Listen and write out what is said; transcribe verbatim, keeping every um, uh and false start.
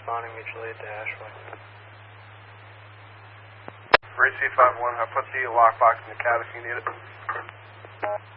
responding mutual aid to Ashway. Ray C five one, I put the lockbox in the cab if you need it.